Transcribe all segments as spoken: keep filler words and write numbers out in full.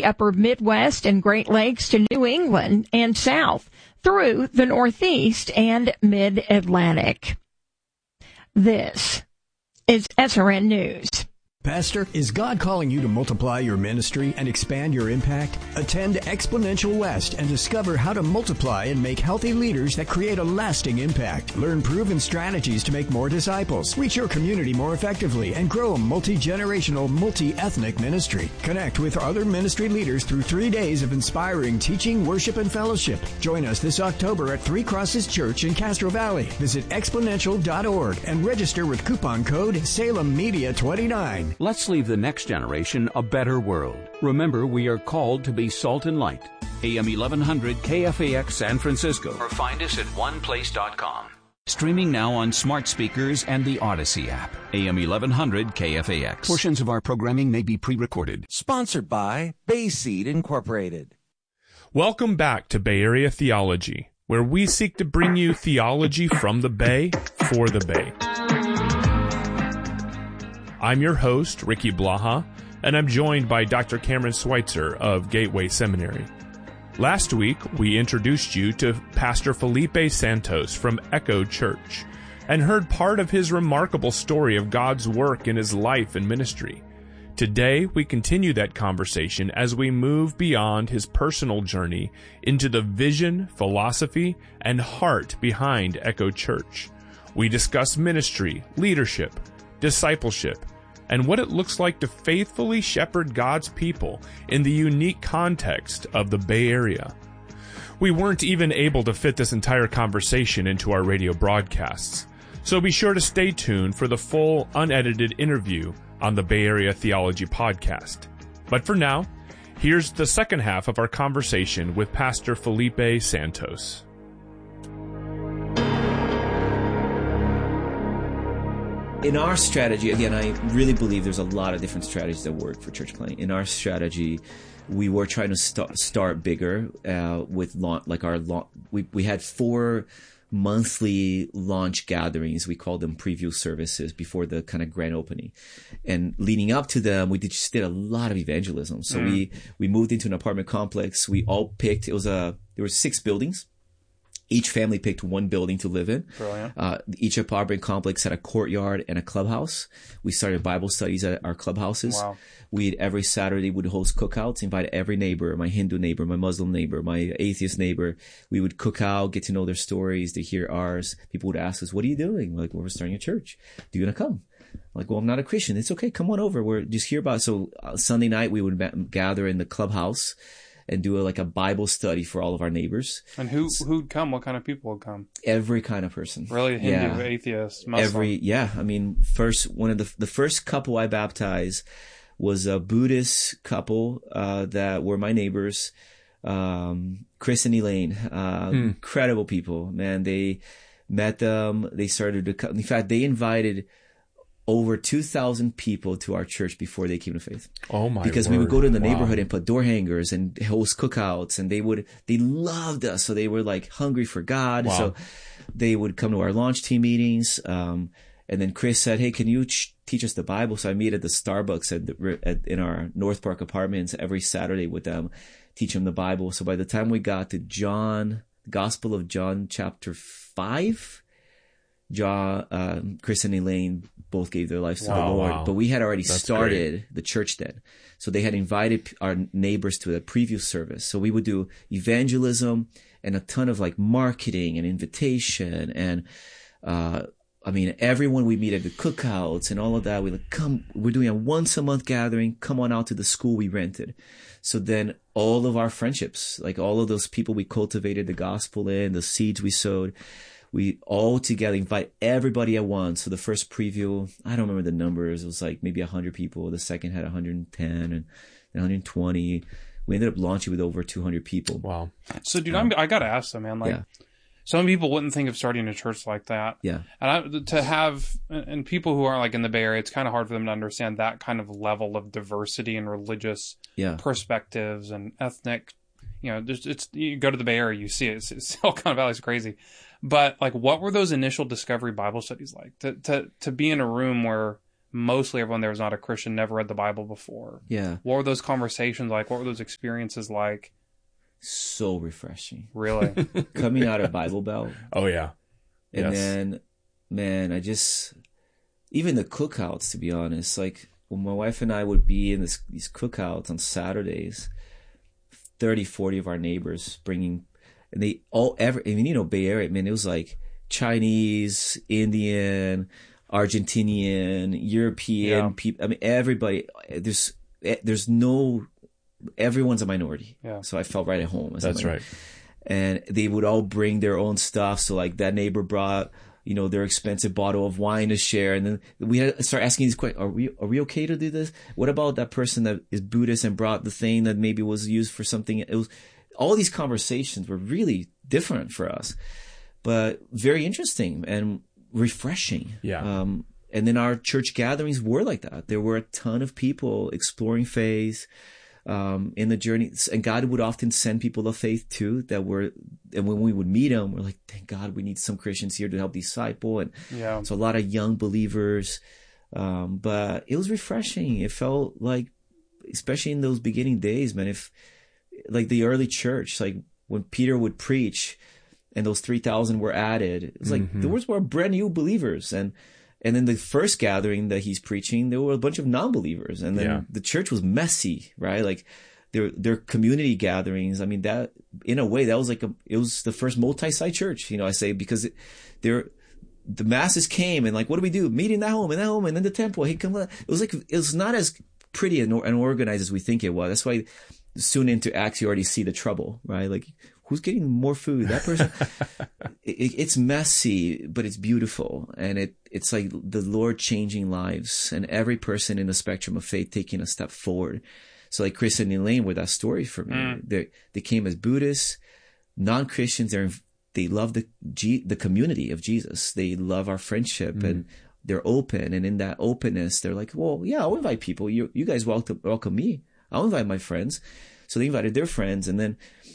upper Midwest and Great Lakes to New England and south through the Northeast and Mid-Atlantic. This is S R N News. Pastor, is God calling you to multiply your ministry and expand your impact? Attend Exponential West and discover how to multiply and make healthy leaders that create a lasting impact. Learn proven strategies to make more disciples, reach your community more effectively, and grow a multi-generational, multi-ethnic ministry. Connect with other ministry leaders through three days of inspiring teaching, worship, and fellowship. Join us this October at Three Crosses Church in Castro Valley. Visit exponential dot org and register with coupon code Salem Media twenty-nine. Let's leave the next generation a better world. Remember, we are called to be salt and light. A M eleven hundred K F A X San Francisco. Or find us at one place dot com. Streaming now on smart speakers and the Odyssey app. A M eleven hundred K F A X. Portions of our programming may be pre-recorded. Sponsored by Bayseed Incorporated. Welcome back to Bay Area Theology, where we seek to bring you theology from the Bay for the Bay. I'm your host, Ricky Blaha, and I'm joined by Doctor Cameron Schweitzer of Gateway Seminary. Last week, we introduced you to Pastor Felipe Santos from Echo Church and heard part of his remarkable story of God's work in his life and ministry. Today, we continue that conversation as we move beyond his personal journey into the vision, philosophy, and heart behind Echo Church. We discuss ministry, leadership, discipleship, and what it looks like to faithfully shepherd God's people in the unique context of the Bay Area. We weren't even able to fit this entire conversation into our radio broadcasts, so be sure to stay tuned for the full, unedited interview on the Bay Area Theology Podcast. But for now, here's the second half of our conversation with Pastor Felipe Santos. In our strategy, again, I really believe there's a lot of different strategies that work for church planting. In our strategy, we were trying to start, start bigger uh, with launch, like our launch. We we had four monthly launch gatherings. We called them preview services before the kind of grand opening, and leading up to them, we did, just did a lot of evangelism. So mm. we we moved into an apartment complex. We all picked. It was a there were six buildings. Each family picked one building to live in. Brilliant. Uh, each apartment complex had a courtyard and a clubhouse. We started Bible studies at our clubhouses. Wow. We'd every Saturday would host cookouts, invite every neighbor, my Hindu neighbor, my Muslim neighbor, my atheist neighbor. We would cook out, get to know their stories, to hear ours. People would ask us, "What are you doing?" We're like, well, we're starting a church. Do you want to come? I'm like, well, I'm not a Christian. It's okay. Come on over. We're just hear about it. So uh, Sunday night we would ba- gather in the clubhouse and do a, like a Bible study for all of our neighbors. And who who'd come? What kind of people would come? Every kind of person. Really, Hindu, yeah. atheist, Muslim. Every yeah. I mean, first one of the the first couple I baptized was a Buddhist couple uh, that were my neighbors, um, Chris and Elaine. Uh, hmm. Incredible people, man. They met them. They started to come. In fact, they invited over two thousand people to our church before they came to faith. Oh my Because word. we would go to the wow. neighborhood and put door hangers and host cookouts, and they would, they loved us. So they were like hungry for God. Wow. So they would come to our launch team meetings. Um, and then Chris said, "Hey, can you ch- teach us the Bible?" So I meet at the Starbucks at the, at, in our North Park apartments every Saturday with them, teach them the Bible. So by the time we got to John, the Gospel of John chapter five, John, uh, Chris and Elaine both gave their lives to wow, the Lord, wow. but we had already That's started great. the church then. So they had invited our neighbors to a preview service. So we would do evangelism and a ton of like marketing and invitation. And, uh, I mean, everyone we meet at the cookouts and all of that, we like, come, we're doing a once a month gathering. Come on out to the school we rented. So then all of our friendships, like all of those people we cultivated the gospel in, the seeds we sowed, we all together invite everybody at once. So the first preview, I don't remember the numbers. It was like maybe one hundred people. The second had one hundred ten and one hundred twenty. We ended up launching with over two hundred people. Wow. So, dude, Um, I'm, I got to ask them, man. Like, yeah. some people wouldn't think of starting a church like that. Yeah. And I, to have, and people who aren't like in the Bay Area, it's kind of hard for them to understand that kind of level of diversity and religious Yeah. perspectives and ethnic. You know, there's, it's, you go to the Bay Area, you see it. It's, it's Silicon Valley's crazy. But like, what were those initial Discovery Bible studies like? To to to be in a room where mostly everyone there was not a Christian, never read the Bible before. Yeah. What were those conversations like? What were those experiences like? So refreshing. Really? Coming out of Bible Belt. Oh, yeah. And Yes. then, man, I just, even the cookouts, to be honest, like when my wife and I would be in this, these cookouts on Saturdays, thirty, forty of our neighbors bringing, and they all ever, I mean, you know, Bay Area, man, it was like Chinese, Indian, Argentinian, European Yeah. people. I mean, everybody, there's, there's no, everyone's a minority. Yeah. So I felt right at home. as a That's minority. right. And they would all bring their own stuff. So like that neighbor brought, you know, their expensive bottle of wine to share. And then we had to start asking these questions. Are we, are we okay to do this? What about that person that is Buddhist and brought the thing that maybe was used for something? It was, all these conversations were really different for us, but very interesting and refreshing. Yeah. Um, and then our church gatherings were like that. There were a ton of people exploring faith, um, in the journey, and God would often send people of faith too that were, and when we would meet them, we're like, thank God we need some Christians here to help disciple. And Yeah. so a lot of young believers. Um, but it was refreshing. It felt like, especially in those beginning days, man, if like the early church, like when Peter would preach and those three thousand were added, it was like, Mm-hmm. those were brand new believers. And, and then the first gathering that he's preaching, there were a bunch of non-believers. And then Yeah. the church was messy, right? Like their, their community gatherings. I mean, that in a way, that was like a, it was the first multi-site church, you know, I say, because it, there, the masses came and like, what do we do? Meet in that home, in that home, and then the temple. Hey, come on. It was like, it was not as pretty and, and organized as we think it was. That's why soon into Acts, you already see the trouble, right? Like, who's getting more food? That person. it, it's messy, but it's beautiful. And it, it's like the Lord changing lives and every person in the spectrum of faith taking a step forward. So like Chris and Elaine were that story for me. Mm. They, they came as Buddhists, non-Christians. They're, they love the, G, the community of Jesus. They love our friendship mm. and they're open. And in that openness, they're like, well, yeah, I'll invite people. You, you guys welcome, welcome me. I'll invite my friends. So they invited their friends. And then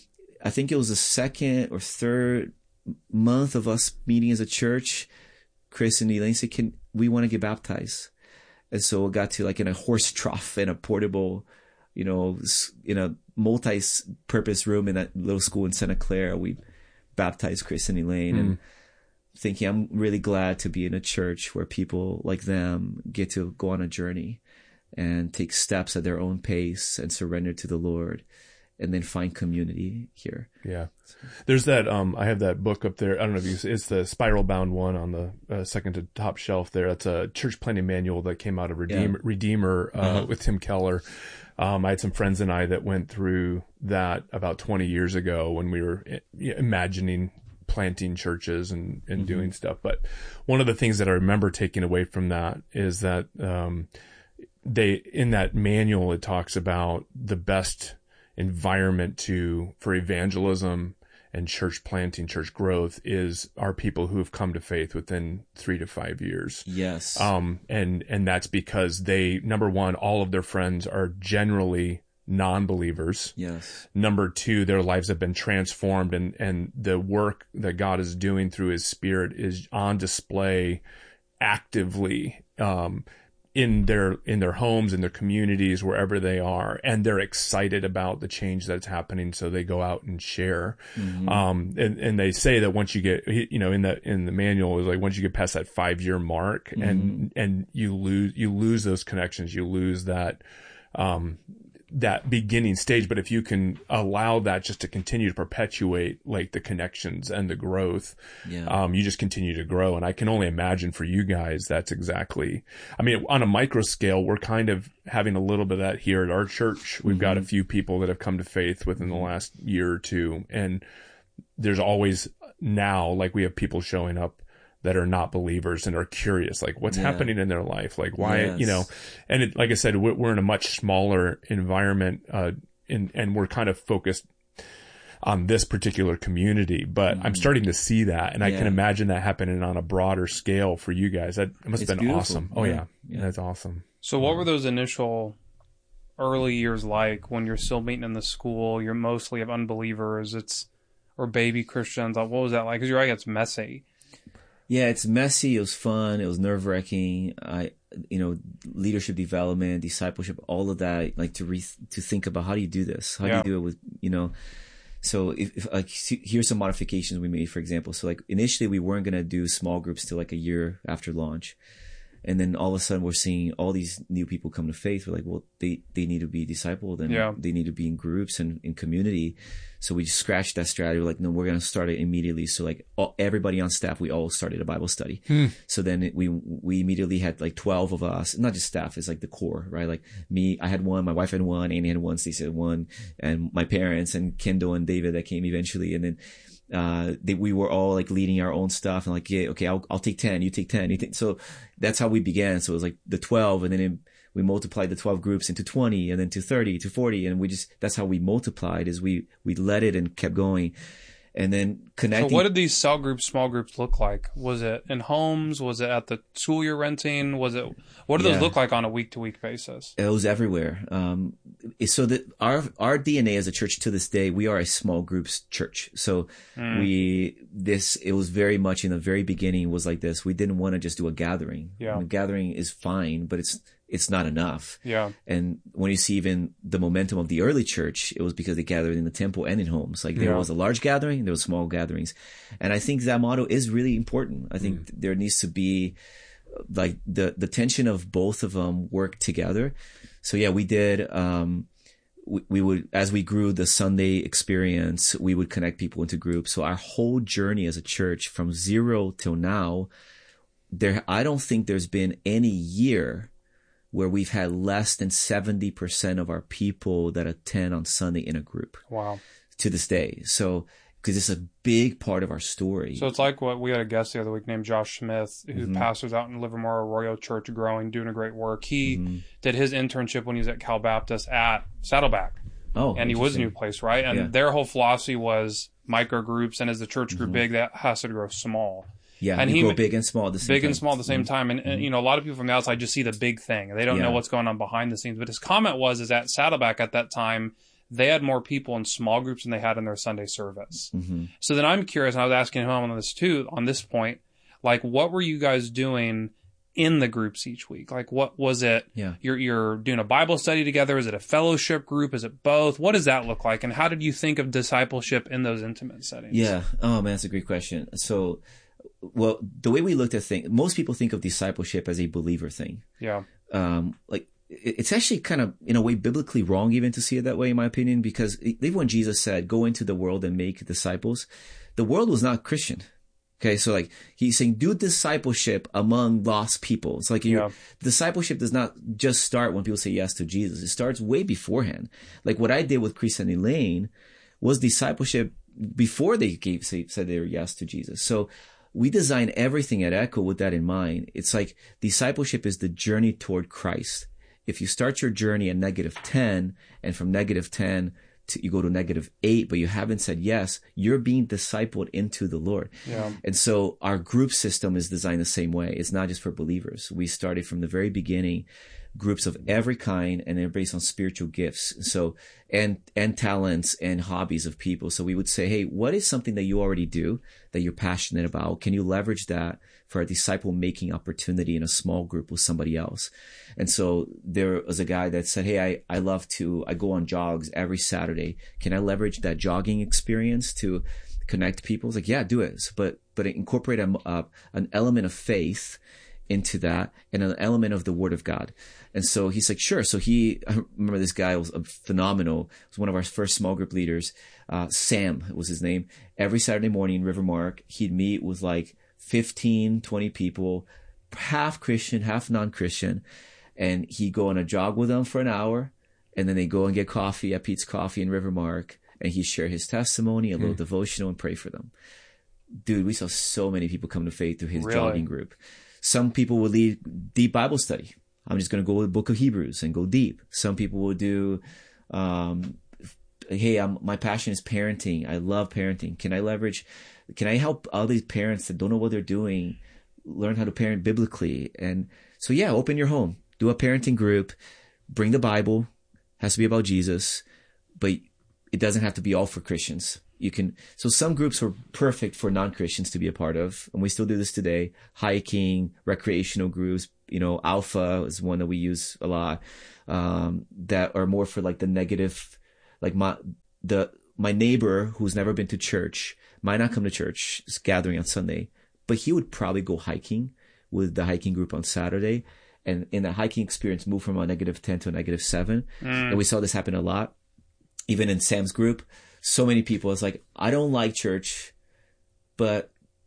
I think it was the second or third month of us meeting as a church, Chris and Elaine said, can, we want to get baptized. And so it got to like in a horse trough in a portable, you know, in a multi-purpose room in that little school in Santa Clara. We baptized Chris and Elaine mm. and thinking I'm really glad to be in a church where people like them get to go on a journey and take steps at their own pace and surrender to the Lord and then find community here. Yeah. There's that, um, I have that book up there. I don't know if you, it's the Spiral Bound one on the uh, second to top shelf there. That's a church planting manual that came out of Redeemer, yeah. Redeemer uh, uh-huh. with Tim Keller. Um, I had some friends and I that went through that about twenty years ago when we were imagining planting churches and, and mm-hmm. doing stuff. But one of the things that I remember taking away from that is that, um, they, in that manual, it talks about the best environment to, for evangelism and church planting, church growth is are people who have come to faith within three to five years. Yes. Um, and, and that's because they, number one, all of their friends are generally non-believers. Yes. Number two, their lives have been transformed and, and the work that God is doing through his Spirit is on display actively, um, in their, in their homes, in their communities, wherever they are. And they're excited about the change that's happening. So they go out and share. Mm-hmm. Um, and, and they say that once you get, you know, in the, in the manual is like, once you get past that five year mark mm-hmm. and, and you lose, you lose those connections, you lose that, um, that beginning stage. But if you can allow that just to continue to perpetuate like the connections and the growth, yeah. um, you just continue to grow. And I can only imagine for you guys, that's exactly, I mean, on a micro scale, we're kind of having a little bit of that here at our church. We've mm-hmm. got a few people that have come to faith within the last year or two. And there's always now, like we have people showing up that are not believers and are curious, like what's yeah. happening in their life, like why, yes. you know, and it, like I said, we're, we're in a much smaller environment, uh, and, and we're kind of focused on this particular community, but mm-hmm. I'm starting to see that. And yeah. I can imagine that happening on a broader scale for you guys. That must it's have been beautiful. Awesome. Oh yeah. yeah. That's awesome. So what were those initial early years like when you're still meeting in the school? You're mostly of unbelievers. It's, or baby Christians. What was that like? Cause you're right. It's messy. Yeah, it's messy. It was fun. It was nerve wracking. I, you know, leadership development, discipleship, all of that. Like to re- to think about how do you do this? How Yeah. do you do it with, you know? So if, if like here's some modifications we made, for example. So like initially we weren't gonna do small groups till like a year after launch. And then all of a sudden we're seeing all these new people come to faith. We're like, well, they, they need to be discipled and Yeah. they need to be in groups and in community. So we just scratched that strategy. We're like, no, we're going to start it immediately. So like all, everybody on staff, we all started a Bible study. Hmm. So then we, we immediately had like twelve of us, not just staff, it's like the core, right? Like me, I had one, my wife had one, Annie had one, Stacey had one, and my parents and Kendall and David that came eventually. And then uh they, we were all like leading our own stuff and like, yeah, okay, I'll, I'll take ten, you take ten, you take, so that's how we began. So it was like the twelve, and then it, we multiplied the twelve groups into twenty, and then to thirty, to forty, and we just, that's how we multiplied, is we, we led it and kept going. And then connecting. So what did these cell groups, small groups look like? Was it in homes? Was it at the school you're renting? Was it, what do those Yeah. look like on a week to week basis? It was everywhere. Um, so that our, our D N A as a church to this day, we are a small groups church. So Mm. we, this, it was very much in the very beginning was like this. We didn't want to just do a gathering. Yeah. A gathering is fine, but it's, it's not enough. Yeah. And when you see even the momentum of the early church, it was because they gathered in the temple and in homes. Like there Yeah. was a large gathering, there was small gatherings. And I think that motto is really important. I think there needs to be like the, the tension of both of them work together. So yeah, we did, um, we, we would, as we grew the Sunday experience, we would connect people into groups. So our whole journey as a church from zero till now, there, I don't think there's been any year where we've had less than seventy percent of our people that attend on Sunday in a group Wow. to this day. So, because it's a big part of our story. So it's like what we had a guest the other week named Josh Smith, who Mhm. pastors out in Livermore Arroyo Church, growing, doing a great work. He Mhm. did his internship when he was at Cal Baptist at Saddleback. Oh, And he was a new interesting. place, right? And Yeah. their whole philosophy was micro groups, and as the church grew Mhm. big, that has to grow small. Yeah, and you he grow ma- big and small at the same Big time. and small at the same time. And, and, you know, a lot of people from the outside just see the big thing. They don't Yeah. know what's going on behind the scenes. But his comment was, is at Saddleback at that time, they had more people in small groups than they had in their Sunday service. Mm-hmm. So then I'm curious, and I was asking him on this too, on this point, like, what were you guys doing in the groups each week? Like, what was it? Yeah. You're, you're doing a Bible study together. Is it a fellowship group? Is it both? What does that look like? And how did you think of discipleship in those intimate settings? Yeah. Oh man, that's a great question. So, well, the way we looked at things, most people think of discipleship as a believer thing. Yeah. Um, like it- it's actually kind of in a way biblically wrong even to see it that way, in my opinion, because even when Jesus said, "Go into the world and make disciples," the world was not Christian. Okay, so like he's saying, do discipleship among lost people. It's like you Yeah. discipleship does not just start when people say yes to Jesus. It starts way beforehand. Like what I did with Chris and Elaine was discipleship before they gave say, said they were yes to Jesus. So we design everything at Echo with that in mind. It's like discipleship is the journey toward Christ. If you start your journey at negative ten, and from negative ten to, you go to negative eight, but you haven't said yes, you're being discipled into the Lord. Yeah. And so our group system is designed the same way. It's not just for believers. We started from the very beginning, groups of every kind, and they're based on spiritual gifts. So, and, and talents and hobbies of people. So we would say, hey, what is something that you already do that you're passionate about? Can you leverage that for a disciple making opportunity in a small group with somebody else? And so there was a guy that said, hey, I, I love to, I go on jogs every Saturday. Can I leverage that jogging experience to connect people? It's like, yeah, do it. But, but incorporate a, uh, an element of faith into that and an element of the Word of God. And so he's like, sure. So he, I remember this guy was phenomenal. He was one of our first small group leaders. Uh, Sam was his name. Every Saturday morning in Rivermark, he'd meet with like fifteen, twenty people, half Christian, half non-Christian. And he'd go on a jog with them for an hour. And then they go and get coffee at Pete's Coffee in Rivermark. And he'd share his testimony, a little mm. devotional, and pray for them. Dude, we saw so many people come to faith through his Really? jogging group. Some people would lead deep Bible study. I'm just going to go with the book of Hebrews and go deep. Some people will do, um, hey, I'm, my passion is parenting. I love parenting. Can I leverage, can I help all these parents that don't know what they're doing learn how to parent biblically? And so, yeah, open your home, do a parenting group, bring the Bible, has to be about Jesus, but it doesn't have to be all for Christians. you can, so some groups were perfect for non-Christians to be a part of. And we still do this today. Hiking, recreational groups, you know, Alpha is one that we use a lot, um, that are more for like the negative, like my, the, my neighbor who's never been to church might not come to church gathering on Sunday, but he would probably go hiking with the hiking group on Saturday. And in that hiking experience, move from a negative ten to a negative seven. Mm. And we saw this happen a lot. Even in Sam's group, so many people, it's like, I don't like church, but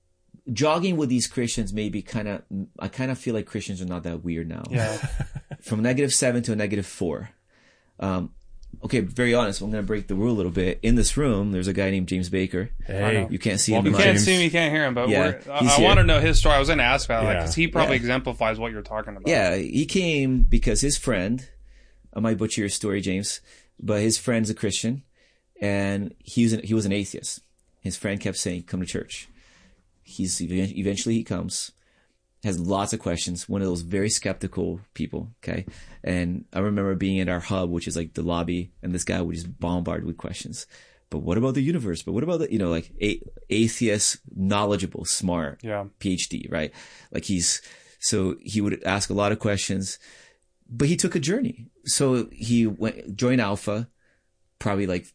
jogging with these Christians maybe kind of, I kind of feel like Christians are not that weird now. Yeah. From negative seven to a negative four. Um, okay, very honest, I'm going to break the rule a little bit. In this room, there's a guy named James Baker. Hey. You can't see Welcome, him. You can't James. see him, you can't hear him, but Yeah, we're, I, he's I here. want to know his story. I was going to ask about that Yeah. because he probably Yeah. exemplifies what you're talking about. Yeah, he came because his friend, I might butcher your story, James, but his friend's a Christian, and he was an, he was an atheist. His friend kept saying, come to church. He's eventually he comes, has lots of questions. One of those very skeptical people. Okay. And I remember being in our hub, which is like the lobby, and this guy would just bombard with questions. But what about the universe? But what about the, you know, like a- atheist, knowledgeable, smart, Yeah. PhD, right? Like he's, so he would ask a lot of questions, but he took a journey. So he went, joined Alpha probably like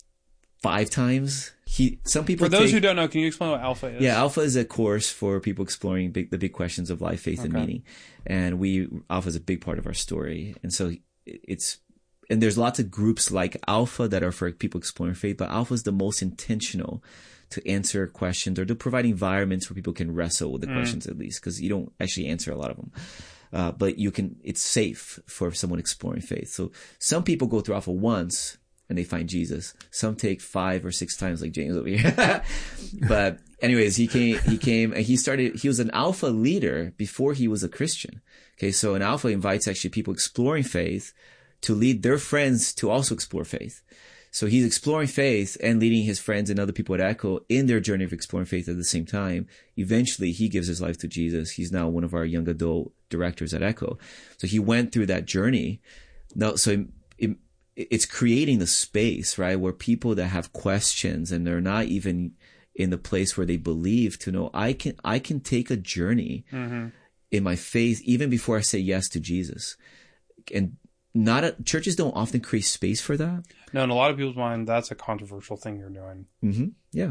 five times. He, some people For those take, who don't know, can you explain what Alpha is? yeah, Alpha is a course for people exploring big, the big questions of life, faith, and Okay. meaning. And we, Alpha is a big part of our story. And so it's, and there's lots of groups like Alpha that are for people exploring faith, but Alpha is the most intentional to answer questions or to provide environments where people can wrestle with the Mm. questions at least, because you don't actually answer a lot of them. Uh, but you can, it's safe for someone exploring faith. So some people go through Alpha once and they find Jesus. Some take five or six times like James over here. But anyways, he came, he came and he started, he was an Alpha leader before he was a Christian. Okay. So an Alpha invites actually people exploring faith to lead their friends to also explore faith. So he's exploring faith and leading his friends and other people at Echo in their journey of exploring faith at the same time. Eventually, he gives his life to Jesus. He's now one of our young adult directors at Echo. So he went through that journey. Now, so it, it, it's creating the space, right, where people that have questions and they're not even in the place where they believe to know, I can, I can take a journey mm-hmm. in my faith even before I say yes to Jesus. And not a, churches don't often create space for that. No, in a lot of people's mind, that's a controversial thing you're doing. Mm-hmm. Yeah.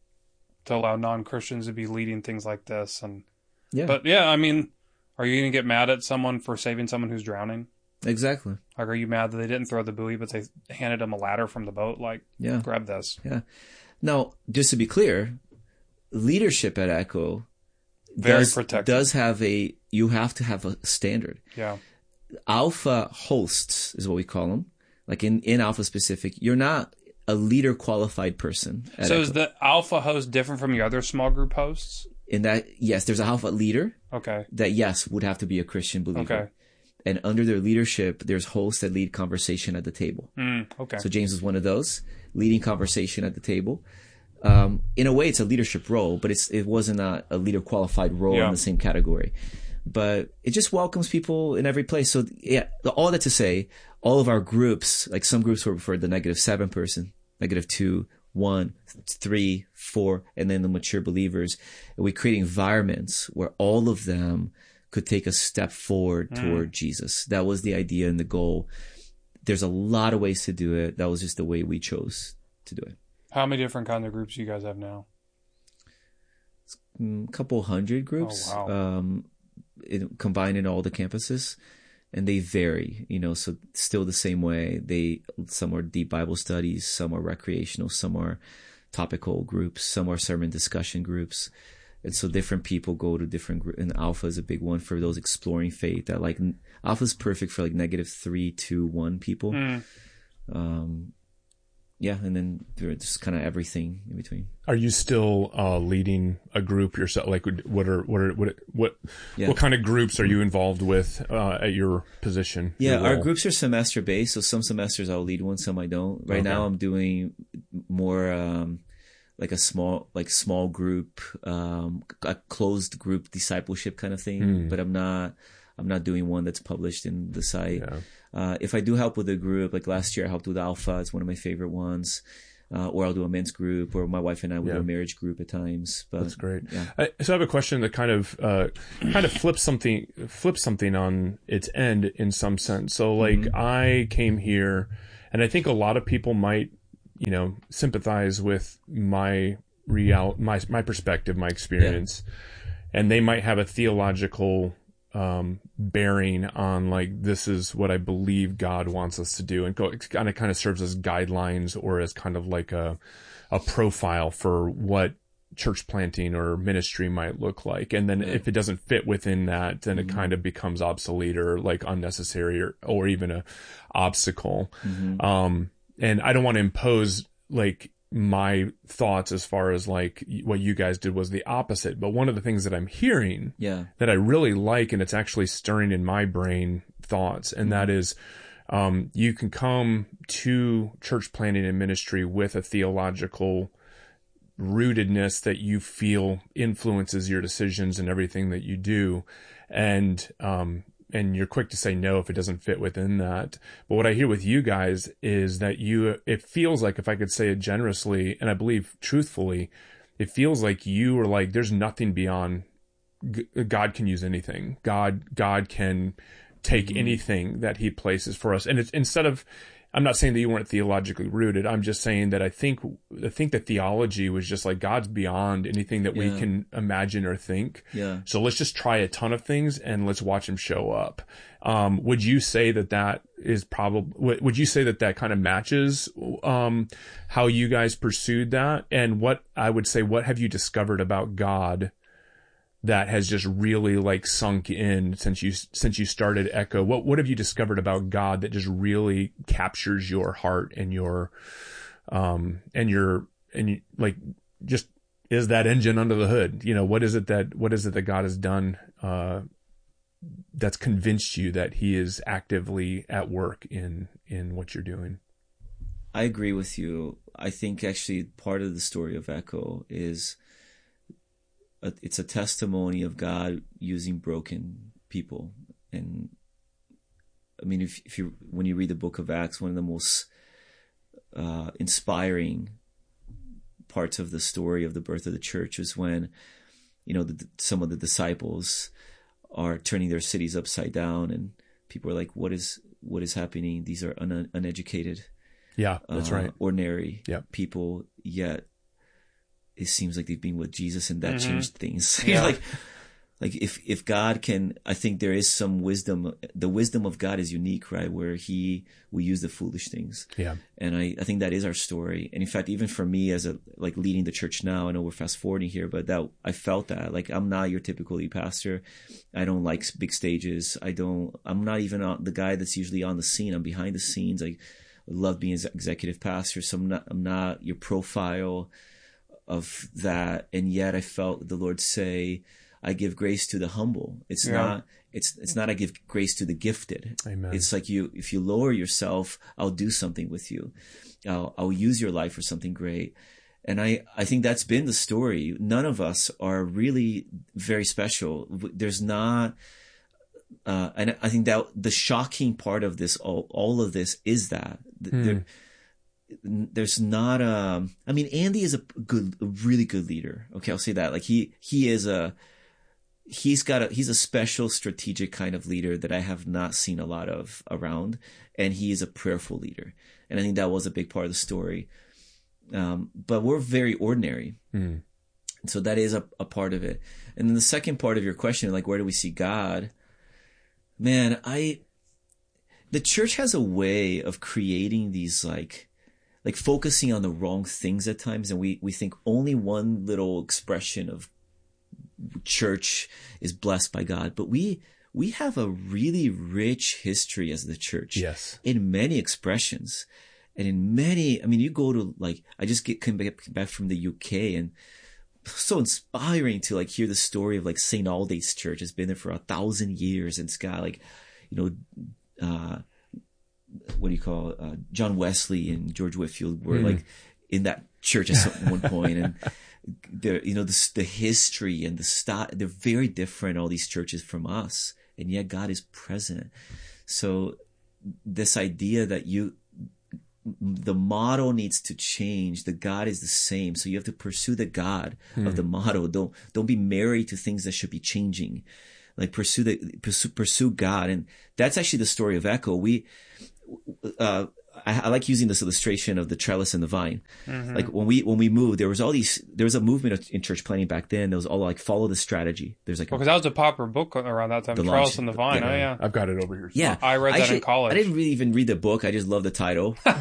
To allow non-Christians to be leading things like this. And Yeah. But yeah, I mean, are you going to get mad at someone for saving someone who's drowning? Exactly. Like, are you mad that they didn't throw the buoy, but they handed them a ladder from the boat? Like, Yeah. grab this. Yeah. Now, just to be clear, leadership at Echo Very does, protected. does have a, you have to have a standard. Yeah. Alpha hosts is what we call them. Like in, in Alpha specific, you're not a leader qualified person. at So Echo. is the alpha host different from your other small group hosts? In that, yes, there's an Alpha leader Okay. that, yes, would have to be a Christian believer. Okay. And under their leadership, there's hosts that lead conversation at the table. Mm, okay. So James is one of those, leading conversation at the table. Um, in a way, it's a leadership role, but it's it wasn't a, a leader qualified role Yeah. in the same category. But it just welcomes people in every place. So yeah, all that to say, all of our groups, like some groups were for the negative seven person, negative two, one, three, four, and then the mature believers. And we create environments where all of them could take a step forward Mm. toward Jesus. That was the idea and the goal. There's a lot of ways to do it. That was just the way we chose to do it. How many different kinds of groups do you guys have now? A couple hundred groups. Oh, wow. Um, in, combined in all the campuses, and they vary, you know, so still the same way. They, some are deep Bible studies, some are recreational, some are topical groups, some are sermon discussion groups. And so different people go to different groups, and Alpha is a big one for those exploring faith. That like Alpha is perfect for like negative three, two, one people. Mm. Um, yeah, and then there's just kind of everything in between. Are you still uh, leading a group yourself? Like, what are what are what what Yeah. what kind of groups are you involved with uh, at your position? Yeah, your our role? groups are semester based, so some semesters I'll lead one, some I don't. Right Okay. now I'm doing more um like a small like small group, um a closed group discipleship kind of thing, Mm. but I'm not I'm not doing one that's published in the site. Yeah. Uh if I do help with a group, like last year I helped with Alpha, it's one of my favorite ones. Uh, or I'll do a men's group, or my wife and I will Yeah. do a marriage group at times. But That's great. Yeah. I, so I have a question that kind of, uh, kind of flips something, flips something on its end in some sense. So like Mm-hmm. I came here, and I think a lot of people might, you know, sympathize with my real, my, my perspective, my experience, yeah. and they might have a theological, um, bearing on like, this is what I believe God wants us to do, and go, it kind of, kind of serves as guidelines or as kind of like a, a profile for what church planting or ministry might look like. And then if it doesn't fit within that, then mm-hmm. it kind of becomes obsolete or like unnecessary or, or even a obstacle. Mm-hmm. Um, and I don't want to impose like my thoughts as far as like what you guys did was the opposite. But one of the things that I'm hearing yeah. that I really like, and it's actually stirring in my brain thoughts, and mm-hmm. that is, um, you can come to church planting and ministry with a theological rootedness that you feel influences your decisions and everything that you do. And, um, and you're quick to say no if it doesn't fit within that. But what I hear with you guys is that you, it feels like, if I could say it generously, and I believe truthfully, it feels like you are like, there's nothing beyond, God can use anything. God, God can take mm-hmm. anything that he places for us. And it's instead of, I'm not saying that you weren't theologically rooted. I'm just saying that I think, I think that theology was just like, God's beyond anything that yeah. we can imagine or think. Yeah. So let's just try a ton of things and let's watch him show up. Um, would you say that that is probably, would you say that that kind of matches, um, how you guys pursued that? And what I would say, what have you discovered about God that has just really like sunk in since you since you started Echo? What what have you discovered about God that just really captures your heart and your um and your and you, like just is that engine under the hood? You know, what is it that what is it that God has done uh that's convinced you that he is actively at work in in what you're doing? I agree with you. I think actually part of the story of Echo is A, it's a testimony of God using broken people. And I mean, if, if you, when you read the book of Acts, one of the most uh, inspiring parts of the story of the birth of the church is when, you know, the, some of the disciples are turning their cities upside down, and people are like, what is, what is happening? These are un, uneducated, yeah, that's uh, right. ordinary yep. people, yet it seems like they've been with Jesus, and that mm-hmm. changed things. Yeah. like, like if, if God can, I think there is some wisdom. The wisdom of God is unique, right? Where he will use the foolish things. Yeah. And I, I think that is our story. And in fact, even for me as a, like leading the church now, I know we're fast forwarding here, but that I felt that like, I'm not your typical lead pastor. I don't like big stages. I don't, I'm not even on, the guy that's usually on the scene. I'm behind the scenes. I love being an executive pastor. So I'm not, I'm not your profile of that. And yet I felt the Lord say, I give grace to the humble. It's yeah. not, it's, it's not, I give grace to the gifted. Amen. It's like you, if you lower yourself, I'll do something with you. I'll, I'll use your life for something great. And I, I think that's been the story. None of us are really very special. There's not, uh, and I think that the shocking part of this, all, all of this is that hmm. there, there's not a, I mean, Andy is a good, a really good leader. Okay. I'll say that. Like he, he is a, he's got a, he's a special strategic kind of leader that I have not seen a lot of around. And he is a prayerful leader. And I think that was a big part of the story. Um, but we're very ordinary. Mm. So that is a, a part of it. And then the second part of your question, like, where do we see God? Man, I, the church has a way of creating these like, like focusing on the wrong things at times. And we, we think only one little expression of church is blessed by God, but we, we have a really rich history as the church. Yes. In many expressions and in many, I mean, you go to like, I just get came back, back from the U K, and so inspiring to like hear the story of like Saint Aldate's church has been there for a thousand years. And it's got like, you know, uh, what do you call it? Uh, John Wesley and George Whitefield were mm. like in that church at some one point, and they're, you know, the, the history and the style, they're very different, all these churches from us, and yet God is present. So this idea that you, the model needs to change. The God is the same. So you have to pursue the God hmm. of the model. Don't, don't be married to things that should be changing. Like pursue the, pursue, pursue God. And that's actually the story of Echo. We, uh, I, I like using this illustration of the trellis and the vine. Mm-hmm. Like when we when we moved, there was all these. There was a movement in church planting back then. There was all like follow the strategy. There's like because well, that was a popular book around that time. The Trellis and the Vine. Yeah. Oh yeah, I've got it over here. Yeah, I read that Actually, in college. I didn't really even read the book. I just love the title. Well,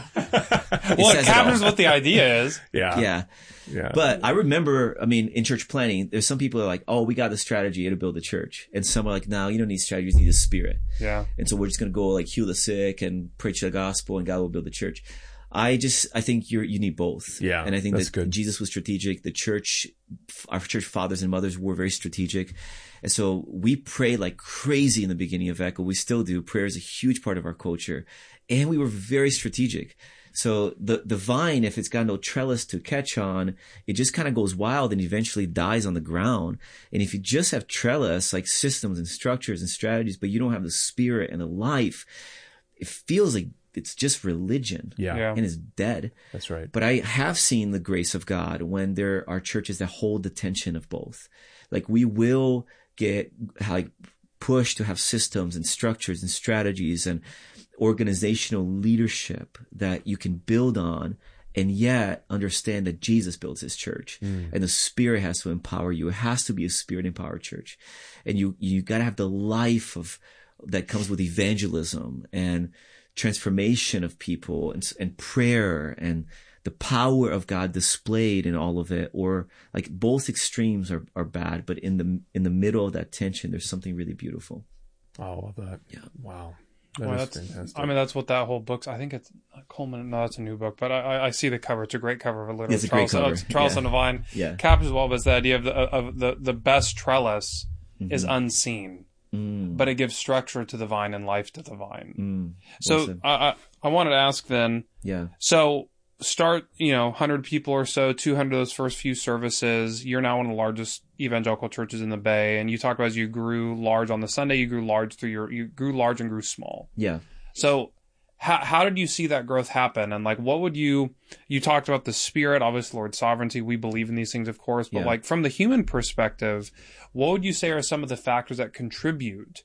it, it captures what the idea is. Yeah, yeah, yeah. But I remember, I mean, in church planting, there's some people that are like, "Oh, we got the strategy to build a church," and some are like, "No, you don't need strategy. You just need the Spirit." Yeah. And so we're just gonna go like heal the sick and preach the gospel, and God will build the church. I just, I think you're, you need both. Yeah. And I think that's that good. Jesus was strategic. The church, our church fathers and mothers were very strategic. And so we prayed like crazy in the beginning of Echo. We still do. Prayer is a huge part of our culture. And we were very strategic. So the, the vine, if it's got no trellis to catch on, it just kind of goes wild and eventually dies on the ground. And if you just have trellis, like systems and structures and strategies, but you don't have the Spirit and the life, it feels like it's just religion. Yeah. yeah. And it's dead. That's right. But I have seen the grace of God when there are churches that hold the tension of both. Like we will get like pushed to have systems and structures and strategies and organizational leadership that you can build on and yet understand that Jesus builds his church mm. and the Spirit has to empower you. It has to be a Spirit empowered church. And you, you gotta have the life of, that comes with evangelism and transformation of people and, and prayer and the power of God displayed in all of it. Or like both extremes are, are bad, but in the, in the middle of that tension, there's something really beautiful. Oh, I love that. Yeah. Wow. That well, is that's, fantastic. I mean, that's what that whole book's, I think it's Coleman. No, that's a new book, but I, I see the cover. It's a great cover of a literal it's a great cover. Trellis yeah. and the Vine. Yeah. Captures well, but it's the idea of the, of the, the best trellis mm-hmm. is unseen. Mm. But it gives structure to the vine and life to the vine. Mm. So I, I I wanted to ask then. Yeah. So start, you know, one hundred people or so, two hundred of those first few services. You're now one of the largest evangelical churches in the Bay, and you talked about as you grew large on the Sunday, you grew large through your you grew large and grew small. Yeah. So how how did you see that growth happen? And like, what would you you talked about the Spirit, obviously Lord's sovereignty. We believe in these things, of course, but yeah. like from the human perspective, what would you say are some of the factors that contribute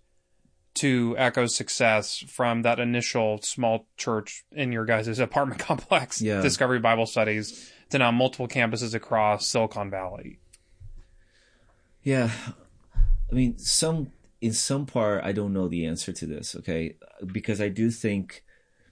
to Echo's success from that initial small church in your guys' apartment complex, yeah. Discovery Bible Studies, to now multiple campuses across Silicon Valley? Yeah. I mean, some in some part, I don't know the answer to this, okay? Because I do think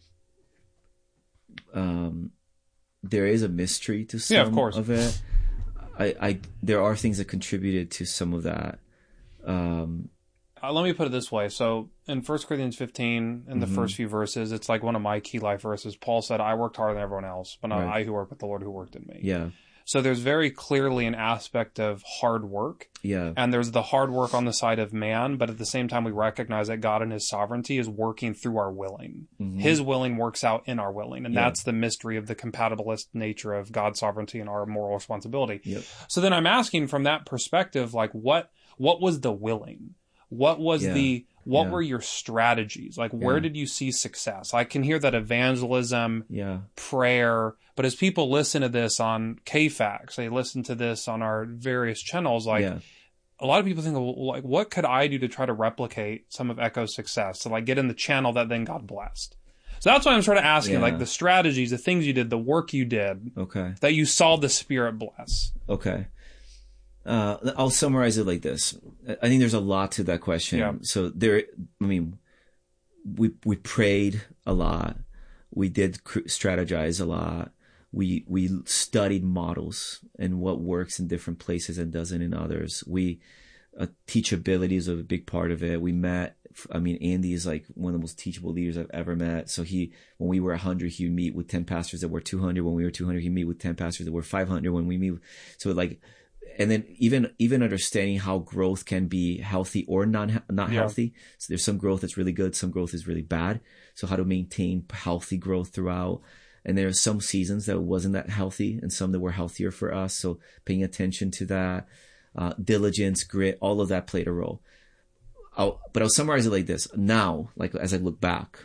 um, there is a mystery to some yeah, of, course. of it. I, I, there are things that contributed to some of that. Um, Uh, let me put it this way. So in First Corinthians fifteen, in the mm-hmm. first few verses, it's like one of my key life verses. Paul said, I worked harder than everyone else, but not right. I who work, but the Lord who worked in me. Yeah. So there's very clearly an aspect of hard work. Yeah. And there's the hard work on the side of man, but at the same time, we recognize that God in his sovereignty is working through our willing. Mm-hmm. His willing works out in our willing. And yeah. that's the mystery of the compatibilist nature of God's sovereignty and our moral responsibility. Yep. So then I'm asking from that perspective, like what, what was the willing? What was yeah. the, what yeah. were your strategies? Like, where yeah. did you see success? I can hear that evangelism, yeah. prayer, but as people listen to this on K FAX, they listen to this on our various channels, like, yeah. a lot of people think, well, like, what could I do to try to replicate some of Echo's success? To like get in the channel that then God blessed. So that's why I'm sort of asking, yeah. like, the strategies, the things you did, the work you did, okay, that you saw the Spirit bless. Okay. Uh, I'll summarize it like this. I think there's a lot to that question. Yeah. So there, I mean, we, we prayed a lot. We did strategize a lot. We, we studied models and what works in different places and doesn't in others. We, uh, teachability is a big part of it. We met, I mean, Andy is like one of the most teachable leaders I've ever met. So he, when we were one hundred, he would meet with ten pastors that were two hundred. When we were two hundred, he'd meet with ten pastors that were five hundred. When we meet, so like, and then even, even understanding how growth can be healthy or non, not yeah. healthy. So there's some growth that's really good. Some growth is really bad. So how to maintain healthy growth throughout. And there are some seasons that wasn't that healthy and some that were healthier for us. So paying attention to that, uh, diligence, grit, all of that played a role. I'll, but I'll summarize it like this. Now, like as I look back,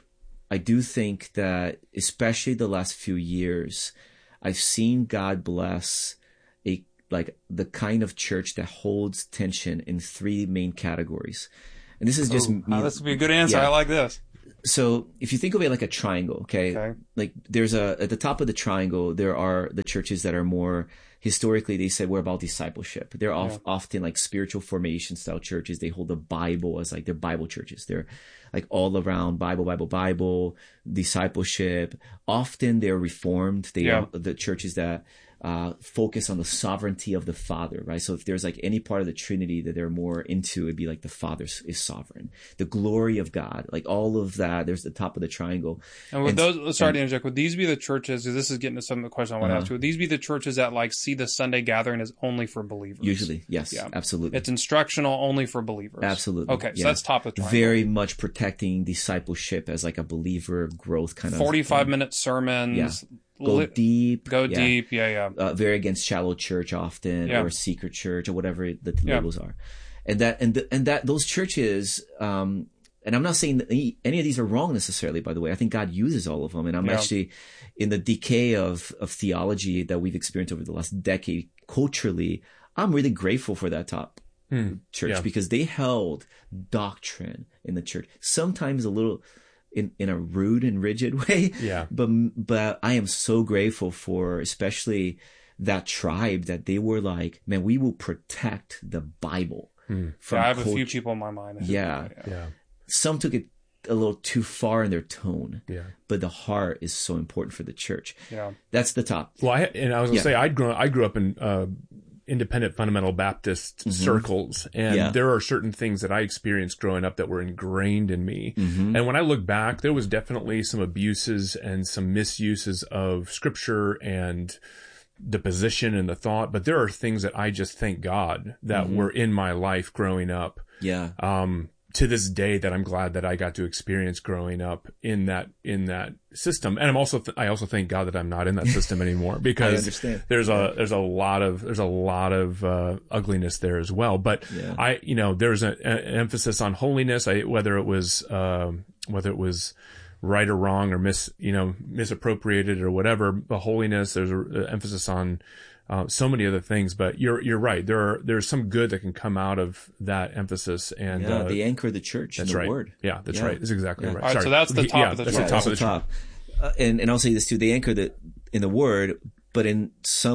I do think that, especially the last few years, I've seen God bless a like the kind of church that holds tension in three main categories. And this is just Ooh, me. oh, this would be a good answer. Yeah. I like this. So if you think of it like a triangle, okay? Okay. Like there's a, at the top of the triangle, there are the churches that are more, historically they said we're about discipleship. They're off, Yeah. often like spiritual formation style churches. They hold the Bible as like their Bible churches. They're like all around Bible, Bible, Bible, discipleship. Often they're reformed. They Yeah. are the churches that uh, focus on the sovereignty of the Father, right? So if there's like any part of the Trinity that they're more into, it'd be like the Father is sovereign, the glory of God, like all of that. There's the top of the triangle. And would And- those, sorry and- to interject, would these be the churches, because this is getting to some of the question I want to Uh-huh. ask you, would these be the churches that like see the Sunday gathering as only for believers? Usually, yes, Yeah. absolutely. It's instructional only for believers. Absolutely. Okay, so yeah. that's top of the triangle. Very much protecting discipleship as like a believer growth kind of forty-five thing. minute sermons. Yeah. Go li- deep. Go yeah. deep. Yeah, yeah. Uh, very against shallow church often, Yeah. or secret church, or whatever the Yeah. labels are. And that, and the, and that, those churches, um, and I'm not saying that any, any of these are wrong necessarily, by the way. I think God uses all of them. And I'm Yeah. actually, in the decay of, of theology that we've experienced over the last decade, culturally, I'm really grateful for that top Hmm. church Yeah. because they held doctrine in the church. Sometimes a little, in, in a rude and rigid way. Yeah. But, but I am so grateful for, especially that tribe, that they were like, man, we will protect the Bible Hmm. from Yeah, I have a few culture. people in my mind. who- Yeah. Yeah. Some took it a little too far in their tone, Yeah. but the heart is so important for the church. Yeah. That's the top. Well, I, and I was gonna Yeah. say I'd grown. I grew up in uh, independent fundamental Baptist circles, and Mm-hmm. Yeah. there are certain things that I experienced growing up that were ingrained in me. Mm-hmm. And when I look back, there was definitely some abuses and some misuses of Scripture and the position and the thought. But there are things that I just thank God that Mm-hmm. were in my life growing up. Yeah. Um, to this day, that I'm glad that I got to experience growing up in that in that system, and I'm also th- I also thank God that I'm not in that system anymore because understand. there's a there's a lot of there's a lot of uh, ugliness there as well. But Yeah. I you know there's a, a, an emphasis on holiness. I whether it was um, whether it was right or wrong or mis you know misappropriated or whatever, but holiness. There's an emphasis on. Uh, so many other things, but you're you're right. There are there's some good that can come out of that emphasis, and Yeah. uh, They anchor the church in that's the right. word. Yeah, that's Yeah. right. That's exactly Yeah. right. All right, Sorry. so that's the top yeah, of the that's triangle. the top That's of the the top. Uh, and, and I'll say this too. They anchor the, in the word, but in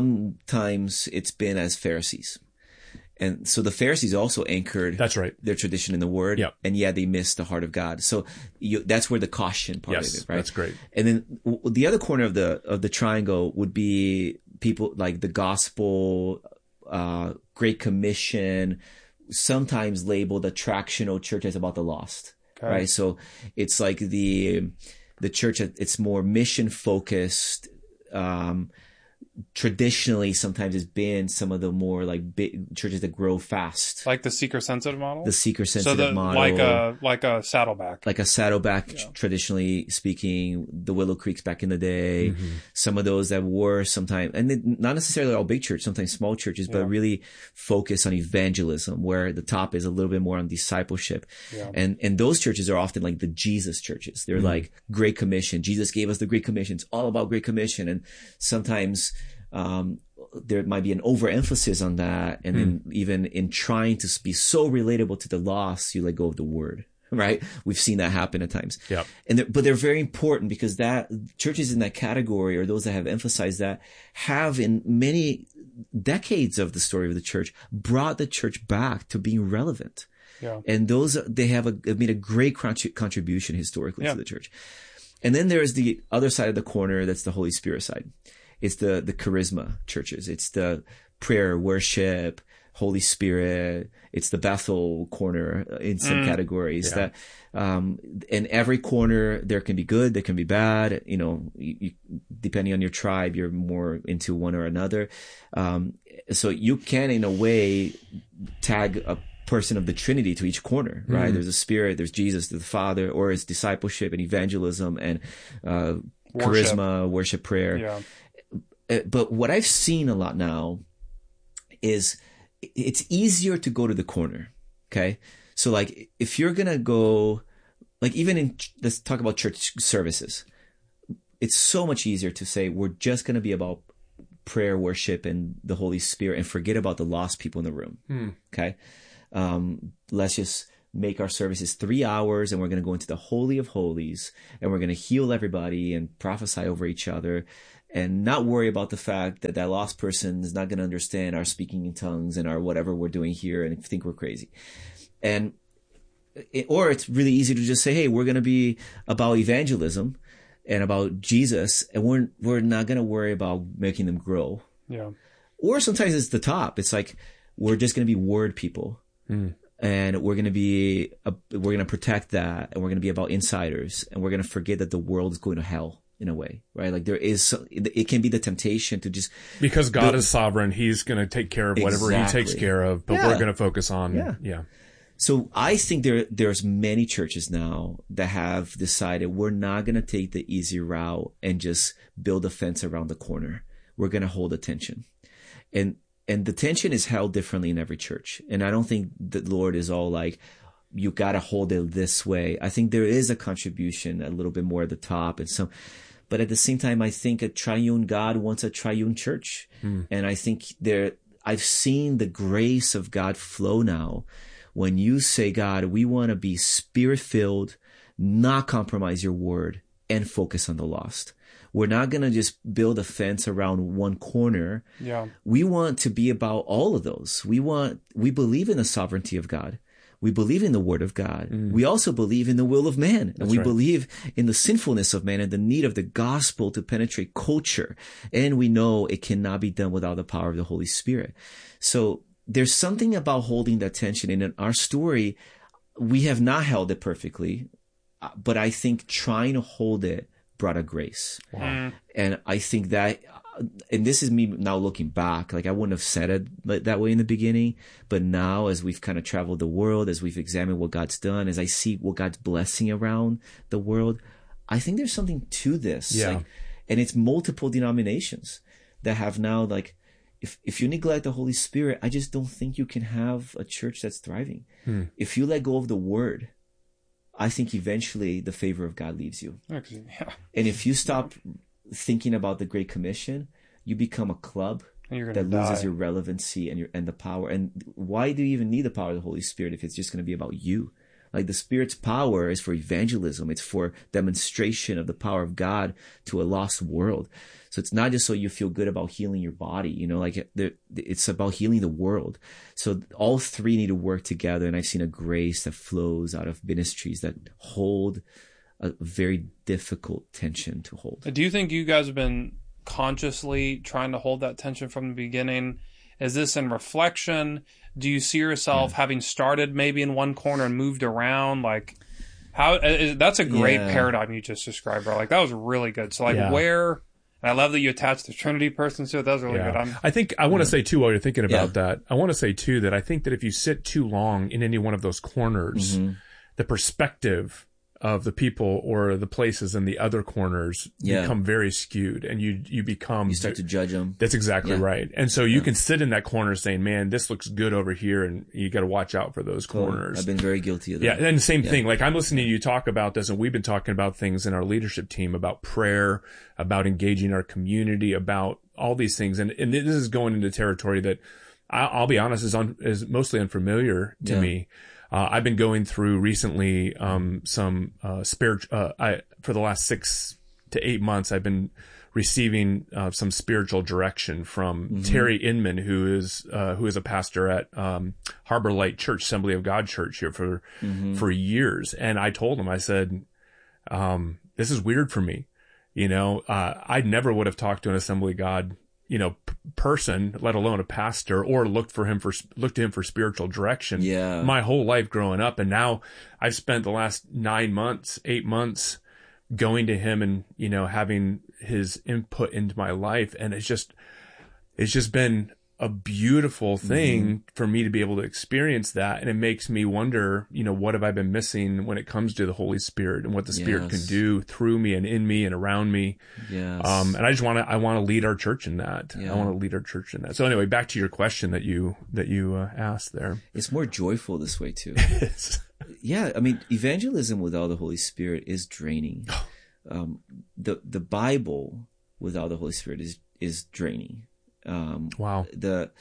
sometimes it's been as Pharisees. And so the Pharisees also anchored That's right. their tradition in the word. Yep. And yeah, they missed the heart of God. So you, that's where the caution part Yes, of it, right? that's great. And then w- the other corner of the, of the triangle would be people like the gospel, uh, Great Commission, sometimes labeled attractional church as about the lost, Okay. right? So it's like the, the church, it's more mission focused, um, traditionally sometimes has been some of the more like big churches that grow fast, Like the seeker sensitive model? the seeker so sensitive the, model, like a like a saddleback. like a Saddleback, traditionally speaking, the Willow Creeks back in the day, Mm-hmm. some of those that were sometimes, and it- not necessarily all big church, sometimes small churches, but Yeah. really focus on evangelism, where the top is a little bit more on discipleship. Yeah. And, and those churches are often like the Jesus churches. They're Mm-hmm. like Great Commission. Jesus gave us the Great Commission. It's all about Great Commission. And sometimes, um, there might be an overemphasis on that. And then even in trying to be so relatable to the lost, you let go of the word, right? We've seen that happen at times. Yep. And they're, but they're very important because that churches in that category, or those that have emphasized that, have in many decades of the story of the church brought the church back to being relevant. Yeah. And those, they have a, have made a great contrib- contribution historically Yeah. to the church. And then there's the other side of the corner. That's the Holy Spirit side. It's the, the charisma churches. It's the prayer, worship, Holy Spirit. It's the Bethel corner in some Mm. categories. Yeah. That, um, in every corner, there can be good, there can be bad. You know, you, you, depending on your tribe, you're more into one or another. Um, so you can, in a way, tag a person of the Trinity to each corner, right? Mm. There's a Spirit, there's Jesus, there's the Father, or it's discipleship and evangelism and, uh, Worship. charisma, worship, prayer. Yeah. Uh, but what I've seen a lot now is it's easier to go to the corner. Okay. So like if you're going to go like even in, let's talk about church services. It's so much easier to say we're just going to be about prayer, worship, and the Holy Spirit, and forget about the lost people in the room. Hmm. Okay. Um, let's just make our services three hours and we're going to go into the Holy of Holies and we're going to heal everybody and prophesy over each other and not worry about the fact that that lost person is not going to understand our speaking in tongues and our whatever we're doing here and think we're crazy. And, it, or it's really easy to just say, hey, we're going to be about evangelism and about Jesus, and we're, we're not going to worry about making them grow. Yeah. Or sometimes it's the top. It's like, we're just going to be word people. Mm. And we're going to be, a, we're going to protect that, and we're going to be about insiders, and we're going to forget that the world is going to hell in a way, right? Like there is, it can be the temptation to just. Because God build, is sovereign, He's going to take care of whatever exactly. He takes care of, but yeah. we're going to focus on, yeah. yeah. So I think there, there's many churches now that have decided we're not going to take the easy route and just build a fence around the corner. We're going to hold attention. And, And the tension is held differently in every church. And I don't think the Lord is all like, you got to hold it this way. I think there is a contribution a little bit more at the top. And so, but at the same time, I think a triune God wants a triune church. Hmm. And I think there, I've seen the grace of God flow now. When you say, God, we want to be spirit filled, not compromise your word, and focus on the lost. We're not going to just build a fence around one corner. Yeah. We want to be about all of those. We want, we believe in the sovereignty of God. We believe in the word of God. Mm. We also believe in the will of man. And That's we right. believe in the sinfulness of man and the need of the gospel to penetrate culture. And we know it cannot be done without the power of the Holy Spirit. So there's something about holding that tension. And in our story, we have not held it perfectly, but I think trying to hold it brought a grace. Wow. Mm. And I think that, and this is me now looking back, like I wouldn't have said it that way in the beginning, but now as we've kind of traveled the world, as we've examined what God's done, as I see what God's blessing around the world, I think there's something to this. Yeah. Like, and it's multiple denominations that have now like, if, if you neglect the Holy Spirit, I just don't think you can have a church that's thriving. Hmm. If you let go of the word, I think eventually the favor of God leaves you. Yeah. And if you stop thinking about the Great Commission, you become a club that die. loses your relevancy and your and the power. And why do you even need the power of the Holy Spirit if it's just going to be about you? Like the Spirit's power is for evangelism. It's for demonstration of the power of God to a lost world. So it's not just so you feel good about healing your body, you know, like it's about healing the world. So all three need to work together. And I've seen a grace that flows out of ministries that hold a very difficult tension to hold. Do you think you guys have been consciously trying to hold that tension from the beginning? Is this in reflection? Do you see yourself yeah. having started maybe in one corner and moved around? Like how, that's a great yeah. paradigm you just described, bro. Like that was really good. So like yeah. where, and I love that you attached the Trinity person to it. That was really yeah. good. I'm, I think I want to yeah. say too, while you're thinking about yeah. that, I want to say too that I think that if you sit too long in any one of those corners, mm-hmm. the perspective of the people or the places in the other corners yeah. become very skewed, and you you become you start to judge them. That's exactly yeah. right. And so you yeah. can sit in that corner saying, "Man, this looks good over here," and you got to watch out for those cool. corners. I've been very guilty of that. Yeah, and the same yeah. thing. Like I'm listening to you talk about this, and we've been talking about things in our leadership team about prayer, about engaging our community, about all these things, and and this is going into territory that I'll be honest is un, is mostly unfamiliar to yeah. me. Uh, I've been going through recently, um, some, uh, spiritual, uh, I, for the last six to eight months, I've been receiving, uh, some spiritual direction from mm-hmm. Terry Inman, who is, uh, who is a pastor at, um, Harbor Light Church, Assembly of God Church here for, mm-hmm. for years. And I told him, I said, um, this is weird for me. You know, uh, I never would have talked to an Assembly of God you know, p- person, let alone a pastor, or looked for him for, looked to him for spiritual direction yeah. my whole life growing up. And now I've spent the last nine months, eight months going to him and, you know, having his input into my life. And it's just, it's just been a beautiful thing mm-hmm. for me to be able to experience that. And it makes me wonder, you know, what have I been missing when it comes to the Holy Spirit and what the Spirit yes. can do through me and in me and around me. Yes. Um, and I just want to, I want to lead our church in that. Yeah. I want to lead our church in that. So anyway, back to your question that you, that you uh, asked there. It's more joyful this way too. yeah, I mean, evangelism without the Holy Spirit is draining. Um, the the Bible without the Holy Spirit is is draining. Um, wow. The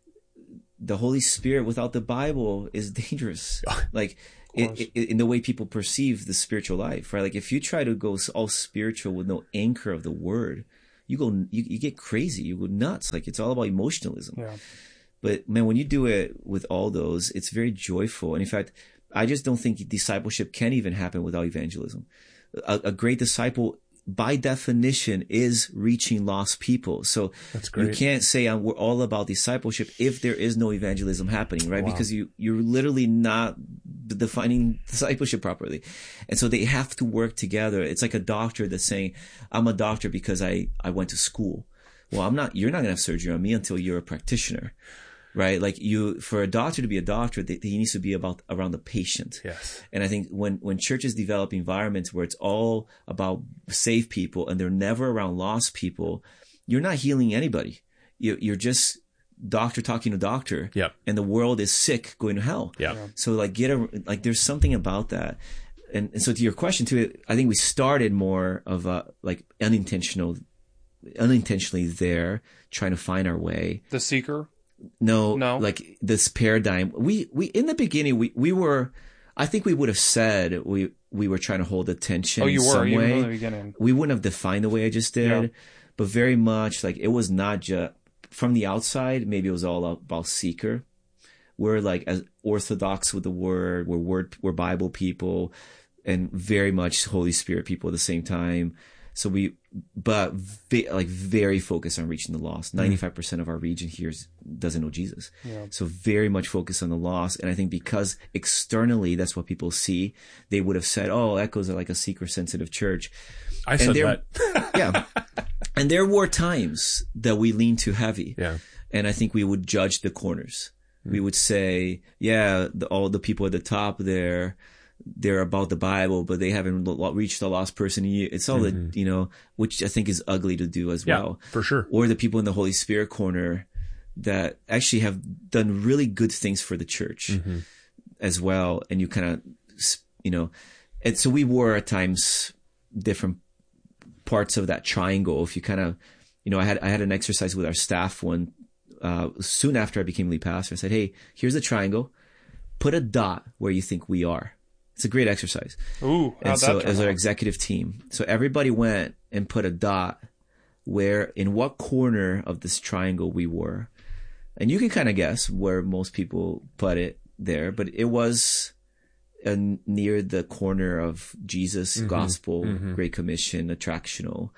the Holy Spirit without the Bible is dangerous. Like it, it, in the way people perceive the spiritual life, right? Like if you try to go all spiritual with no anchor of the Word, you go you, you get crazy. You go nuts. Like it's all about emotionalism. Yeah. But man, when you do it with all those, it's very joyful. And in fact, I just don't think discipleship can even happen without evangelism. A, a great disciple, by definition, is reaching lost people. So That's great. You can't say um, we're all about discipleship if there is no evangelism happening, right? Wow. Because you, you're literally not defining discipleship properly. And so they have to work together. It's like a doctor that's saying, I'm a doctor because I, I went to school. Well, I'm not, you're not going to have surgery on me until you're a practitioner. Right? Like you, for a doctor to be a doctor, they, he needs to be about around the patient. Yes. And I think when, when churches develop environments where it's all about saved people and they're never around lost people, you're not healing anybody. You, you're just doctor talking to doctor. Yep. And the world is sick going to hell. Yep. Yeah. So like get a, like there's something about that. And, and so to your question too, I think we started more of a like unintentional, unintentionally there trying to find our way. The seeker? No, No. like this paradigm. We, we, in the beginning, we, we were, I think we would have said we, we were trying to hold attention Oh, you in were, some even way. from the beginning. We wouldn't have defined the way I just did, Yeah. but very much like it was not just from the outside. Maybe it was all about seeker. We're like as orthodox with the word. We're word, we're Bible people and very much Holy Spirit people at the same time. So we, but ve- like very focused on reaching the lost. ninety-five percent of our region here is, doesn't know Jesus. Yeah. So very much focused on the lost. And I think because externally that's what people see, they would have said, oh, Echoes are like a seeker sensitive church. I said there, that. yeah. And there were times that we leaned too heavy. Yeah. And I think we would judge the corners. Mm. We would say, yeah, the, all the people at the top there, they're about the Bible, but they haven't reached the lost person. It's all mm-hmm. the, you know, which I think is ugly to do as yeah, well. For sure. Or the people in the Holy Spirit corner that actually have done really good things for the church mm-hmm. as well. And you kind of, you know, and so we were at times different parts of that triangle. If you kind of, you know, I had, I had an exercise with our staff one, uh, soon after I became lead pastor. I said, hey, here's a triangle. Put a dot where you think we are. It's a great exercise. Ooh, and so that as our out? executive team, so everybody went and put a dot where, in what corner of this triangle we were. And you can kind of guess where most people put it there, but it was uh, near the corner of Jesus, mm-hmm. gospel, mm-hmm. Great Commission, attractional.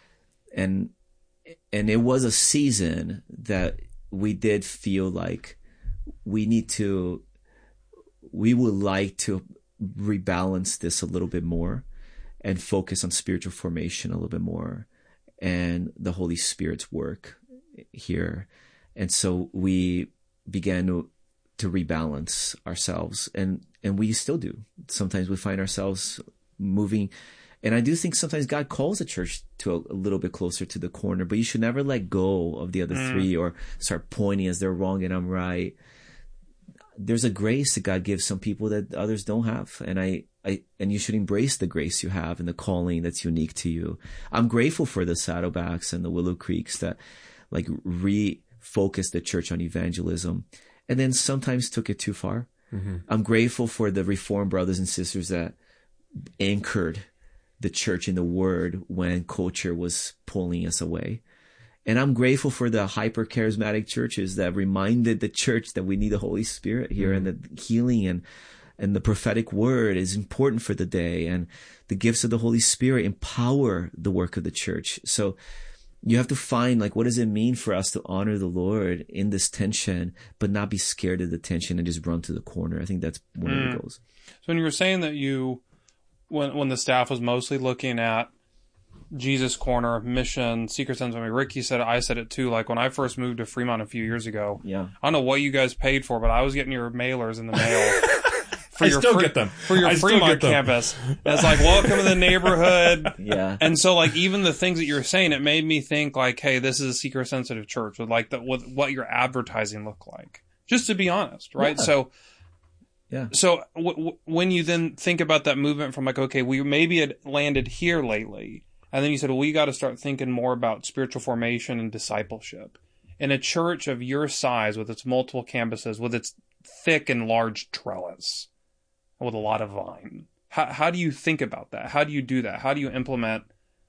And, and it was a season that we did feel like we need to, we would like to rebalance this a little bit more and focus on spiritual formation a little bit more and the Holy Spirit's work here. And so we began to, to rebalance ourselves, and, and we still do. Sometimes we find ourselves moving. And I do think sometimes God calls the church to a, a little bit closer to the corner, but you should never let go of the other mm. three or start pointing as they're wrong and I'm right. There's a grace that God gives some people that others don't have. And I, I, and you should embrace the grace you have and the calling that's unique to you. I'm grateful for the Saddlebacks and the Willow Creeks that like refocused the church on evangelism and then sometimes took it too far. Mm-hmm. I'm grateful for the Reformed brothers and sisters that anchored the church in the word when culture was pulling us away. And I'm grateful for the hyper charismatic churches that reminded the church that we need the Holy Spirit here mm-hmm. and the healing and, and the prophetic word is important for the day, and the gifts of the Holy Spirit empower the work of the church. So you have to find, like, what does it mean for us to honor the Lord in this tension, but not be scared of the tension and just run to the corner? I think that's one mm. of the goals. So when you were saying that you, when, when the staff was mostly looking at Jesus Corner, mission, Secret Sense. I mean, Ricky said it, I said it too. Like when I first moved to Fremont a few years ago, yeah. I don't know what you guys paid for, but I was getting your mailers in the mail for I your still Fre- get them for your I Fremont campus. It's like, welcome to the neighborhood. Yeah. And so, like, even the things that you're saying, it made me think, like, hey, this is a seeker sensitive church with like the with what your advertising looked like. Just to be honest, right? Yeah. So, Yeah. So w- w- when you then think about that movement from like, okay, we maybe had landed here lately, and then you said, well, we got to start thinking more about spiritual formation and discipleship. In a church of your size, with its multiple campuses, with its thick and large trellis, with a lot of vine, how, how do you think about that? How do you do that? How do you implement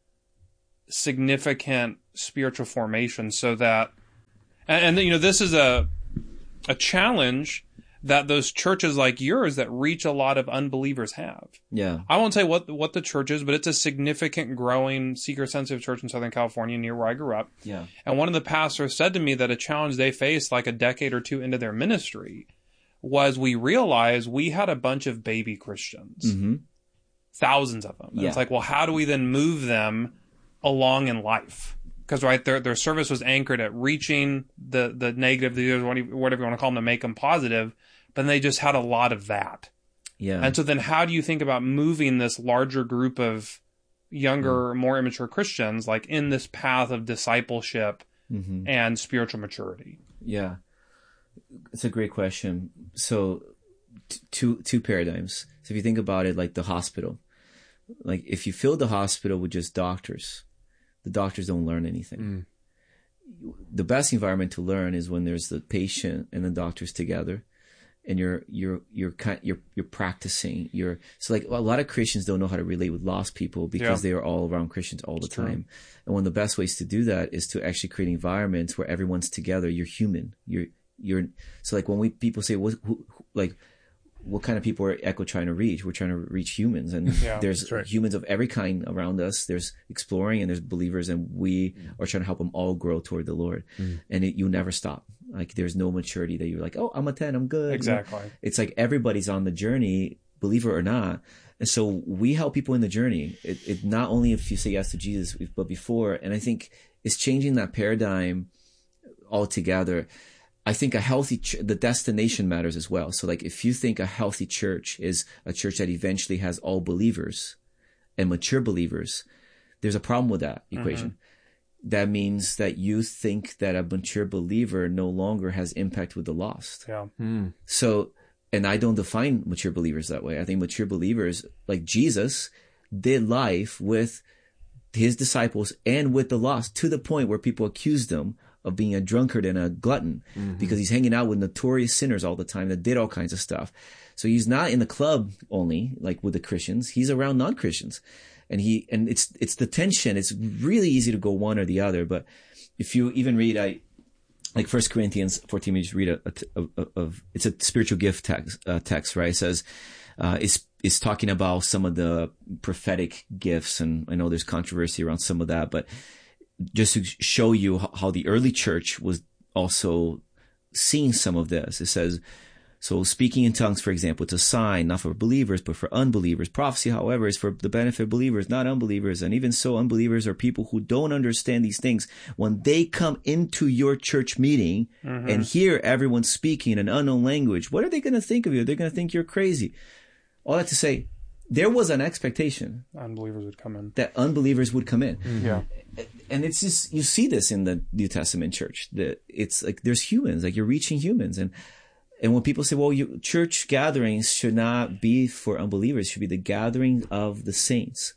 significant spiritual formation so that, and, and you know, this is a a challenge that those churches like yours that reach a lot of unbelievers have. Yeah. I won't say what what the church is, but it's a significant growing seeker-sensitive church in Southern California near where I grew up. Yeah. And one of the pastors said to me that a challenge they faced like a decade or two into their ministry was we realized we had a bunch of baby Christians. Mm-hmm. Thousands of them. And Yeah. it's like, well, how do we then move them along in life? Because, right, their their service was anchored at reaching the, the negative, the whatever you want to call them, to make them positive, but then they just had a lot of that. Yeah. And so then how do you think about moving this larger group of younger, mm. more immature Christians, like in this path of discipleship mm-hmm. and spiritual maturity? Yeah. It's a great question. So t- two two paradigms. So if you think about it like the hospital, like if you fill the hospital with just doctors, the doctors don't learn anything. Mm. The best environment to learn is when there's the patient and the doctors together, and you're you're you're you're you're practicing. You're so like a lot of Christians don't know how to relate with lost people because yeah. they are all around Christians all the it's time. True. And one of the best ways to do that is to actually create environments where everyone's together. You're human. You're you're so like when we people say what who, who, like. What kind of people are Echo trying to reach? We're trying to reach humans, and yeah, there's right. humans of every kind around us. There's exploring and there's believers, and we mm. are trying to help them all grow toward the Lord. Mm. And it, you never stop. Like there's no maturity that you're like, oh, I'm a ten, I'm good. Exactly. You know? It's like everybody's on the journey, believer or not. And so we help people in the journey. It, it not only if you say yes to Jesus, but before. And I think it's changing that paradigm altogether. I think a healthy, ch- the destination matters as well. So like if you think a healthy church is a church that eventually has all believers and mature believers, there's a problem with that equation. Mm-hmm. That means that you think that a mature believer no longer has impact with the lost. Yeah. Mm. So, and I don't define mature believers that way. I think mature believers, like Jesus, did life with his disciples and with the lost to the point where people accused him of being a drunkard and a glutton mm-hmm. because he's hanging out with notorious sinners all the time that did all kinds of stuff. So he's not in the club only, like with the Christians. He's around non-Christians. And he, and it's, it's the tension. It's really easy to go one or the other. But if you even read, I, like First Corinthians fourteen, we just read a, a, a, a, it's a spiritual gift text, uh, text, right? It says, uh, it's, it's talking about some of the prophetic gifts. And I know there's controversy around some of that, but just to show you how the early church was also seeing some of this. It says, so speaking in tongues, for example, it's a sign, not for believers, but for unbelievers. Prophecy, however, is for the benefit of believers, not unbelievers. And even so, unbelievers are people who don't understand these things. When they come into your church meeting mm-hmm. and hear everyone speaking in an unknown language, what are they going to think of you? They're going to think you're crazy. All that to say, there was an expectation unbelievers would come in, that unbelievers would come in. Mm-hmm. Yeah. And it's just, you see this in the New Testament church, that it's like there's humans, like you're reaching humans. And, and when people say, well, you, church gatherings should not be for unbelievers, it should be the gathering of the saints.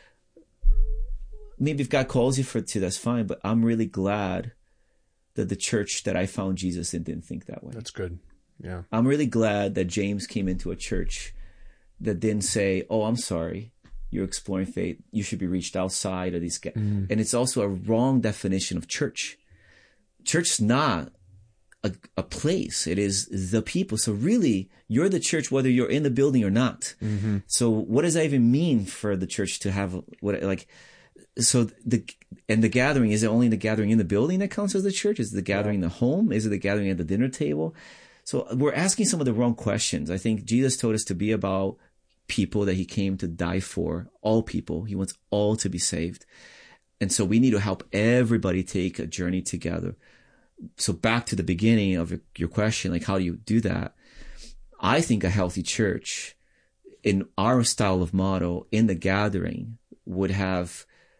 Maybe if God calls you for to, that's fine, but I'm really glad that the church that I found Jesus in didn't think that way. That's good. Yeah. I'm really glad that James came into a church that didn't say, oh, I'm sorry, you're exploring faith, you should be reached outside of these guys. Mm. And it's also a wrong definition of church. Church's not a, a place. It is the people. So really, you're the church whether you're in the building or not. Mm-hmm. So what does that even mean for the church to have, what like, so the, and the gathering, is it only the gathering in the building that counts as the church? Is it the gathering yeah. in the home? Is it the gathering at the dinner table? So we're asking some of the wrong questions. I think Jesus told us to be about people that he came to die for, all people. He wants all to be saved. And so we need to help everybody take a journey together. So back to the beginning of your question, like how do you do that? I think a healthy church in our style of model in the gathering would have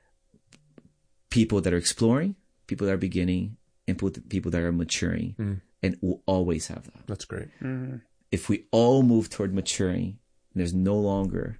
people that are exploring, people that are beginning, and people that are maturing. Mm. And we'll always have that. That's great. Mm-hmm. if we all move toward maturing, and there's no longer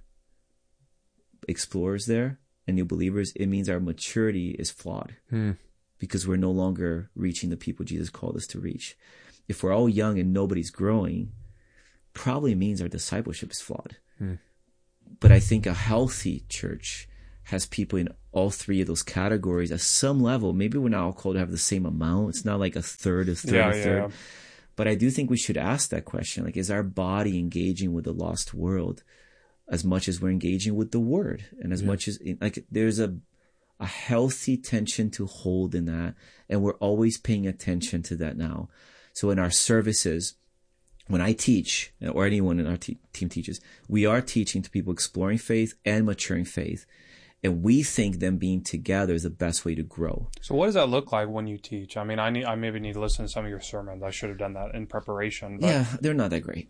explorers there and new believers, it means our maturity is flawed Hmm. because we're no longer reaching the people Jesus called us to reach. If we're all young and nobody's growing, probably means our discipleship is flawed. Hmm. But I think a healthy church has people in all three of those categories at some level. Maybe we're not all called to have the same amount. It's not like a third, a third, Yeah, a yeah, third. yeah. But I do think we should ask that question. Like, is our body engaging with the lost world as much as we're engaging with the word? And as Yeah. much as, like, there's a, a healthy tension to hold in that. And we're always paying attention to that now. So in our services, when I teach, or anyone in our te- team teaches, we are teaching to people exploring faith and maturing faith. And we think them being together is the best way to grow. So what does that look like when you teach? I mean, I need, I maybe need to listen to some of your sermons. I should have done that in preparation. But... Yeah, they're not that great.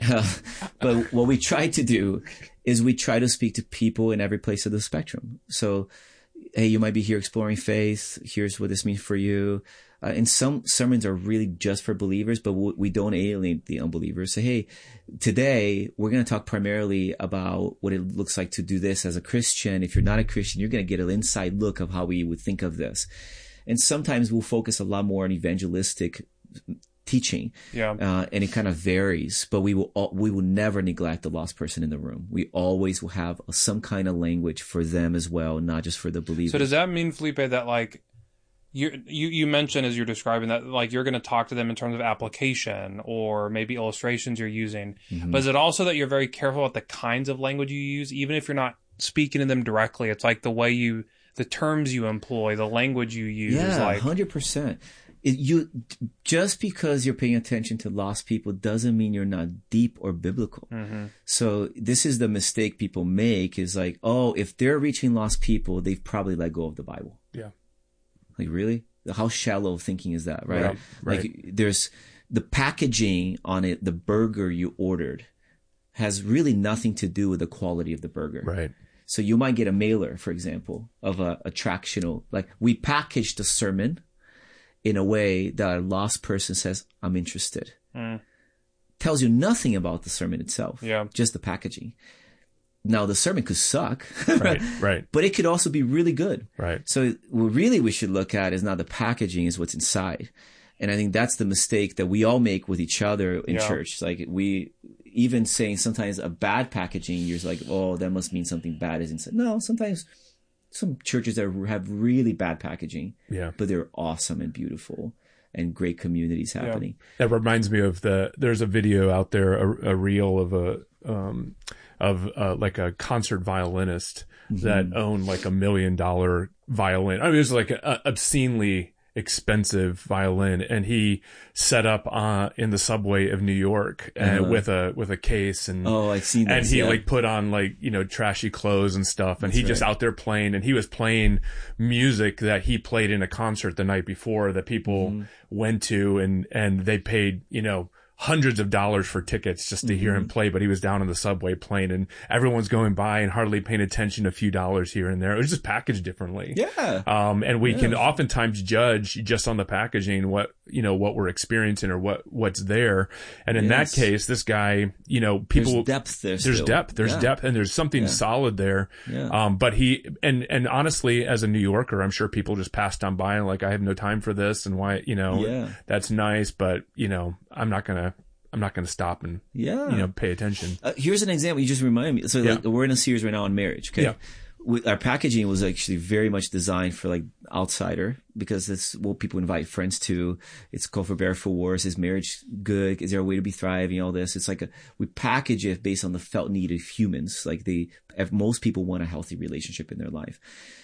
But what we try to do is we try to speak to people in every place of the spectrum. So, hey, you might be here exploring faith. Here's what this means for you. Uh, and some sermons are really just for believers, but we, we don't alienate the unbelievers. So, hey, today we're going to talk primarily about what it looks like to do this as a Christian. If you're not a Christian, you're going to get an inside look of how we would think of this. And sometimes we'll focus a lot more on evangelistic teaching. Yeah. Uh, and it kind of varies, but we will, all, we will never neglect the lost person in the room. We always will have some kind of language for them as well, not just for the believers. So does that mean, Felipe, that like, You, you you mentioned as you're describing that, like, you're going to talk to them in terms of application or maybe illustrations you're using. Mm-hmm. But is it also that you're very careful about the kinds of language you use, even if you're not speaking to them directly? It's like the way you, the terms you employ, the language you use. Yeah, like one hundred percent. It, you, just because you're paying attention to lost people doesn't mean you're not deep or biblical. Mm-hmm. So this is the mistake people make, is like, oh, if they're reaching lost people, they've probably let go of the Bible. Yeah. Like, really? How shallow of thinking is that, right? Yeah, right. Like, there's the packaging on it, the burger you ordered has really nothing to do with the quality of the burger. Right. So you might get a mailer, for example, of a attractional, like, we packaged the sermon in a way that a lost person says, I'm interested. Mm. Tells you nothing about the sermon itself. Yeah. Just the packaging. Now, the sermon could suck, Right. Right. but it could also be really good. Right. So what really we should look at is not the packaging, is what's inside. And I think that's the mistake that we all make with each other in Yeah. church. Like, we, even saying sometimes a bad packaging, you're like, oh, that must mean something bad is inside. No, sometimes some churches that have really bad packaging, Yeah. but they're awesome and beautiful and great communities happening. That reminds me of the, there's a video out there, a, a reel of a, um, of, uh, like a concert violinist that owned like a million dollar violin. I mean, it was like a, a obscenely expensive violin, and he set up, uh, in the subway of New York and Uh-huh. with a, with a case and, Oh, I've seen that. and he yeah. like put on like, you know, trashy clothes and stuff. And That's he just right. out there playing, and he was playing music that he played in a concert the night before that people Mm-hmm. went to, and, and they paid, you know, hundreds of dollars for tickets just to hear Mm-hmm. him play. But he was down in the subway playing, and everyone's going by and hardly paying attention, a few dollars here and there. It was just packaged differently. Yeah. Um, and we Yeah. can oftentimes judge just on the packaging what, you know, what we're experiencing or what, what's there. And in Yes. that case, this guy, you know, people, There's depth there. there's still. depth, there's Yeah. depth, and there's something Yeah. solid there. Yeah. Um, but he, and, and honestly, as a New Yorker, I'm sure people just passed on by and like, I have no time for this, and why, you know, Yeah. that's nice, but you know, I'm not gonna, I'm not gonna stop and, Yeah. you know, pay attention. Uh, here's an example. You just reminded me. So Yeah. like, we're in a series right now on marriage. Okay. Yeah. We, our packaging was actually very much designed for like outsider, because it's what people invite friends to. It's called For Better for Worse. Is marriage good? Is there a way to be thriving? All this. It's like a, we package it based on the felt need of humans. Like they, most people want a healthy relationship in their life.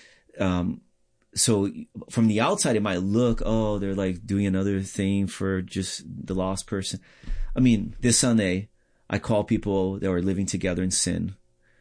Um, so from the outside, it might look, oh, they're like doing another thing for just the lost person. I mean, this Sunday, I call people that are living together in sin,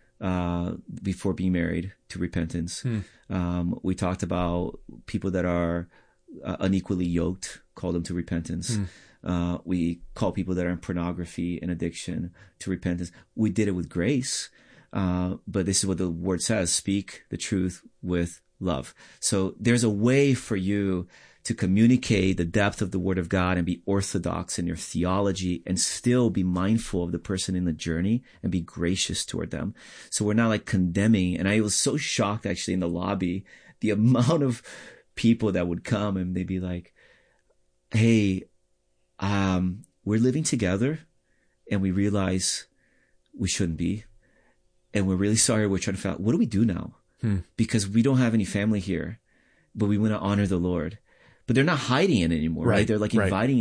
uh, before being married, to repentance. Hmm. Um, we talked about people that are uh, unequally yoked, call them to repentance. Hmm. Uh, we call people that are in pornography and addiction to repentance. We did it with grace. Uh, but this is what the word says: speak the truth with love. So there's a way for you to communicate the depth of the Word of God and be orthodox in your theology and still be mindful of the person in the journey and be gracious toward them. So we're not like condemning. And I was so shocked actually in the lobby, the amount of people that would come and they'd be like, hey, um, we're living together and we realize we shouldn't be. And we're really sorry. We're trying to figure out, what do we do now? Hmm. Because we don't have any family here, but we want to honor the Lord. But they're not hiding it anymore, right? right? They're like inviting